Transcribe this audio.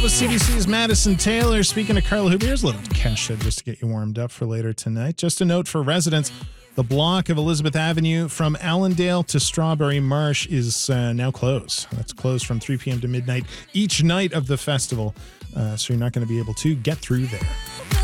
was CBC's Madison Taylor. Speaking of Carla Huber, here's a little Kesha just to get you warmed up for later tonight. Just a note for residents, the block of Elizabeth Avenue from Allendale to Strawberry Marsh is now closed. That's closed from 3 p.m. to midnight each night of the festival, so you're not going to be able to get through there.